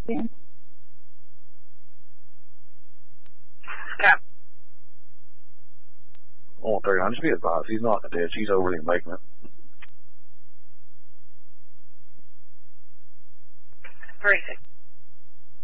Dan. Cap. Oh, 39, just be advised, he's not in the ditch, he's over the embankment. Very sick.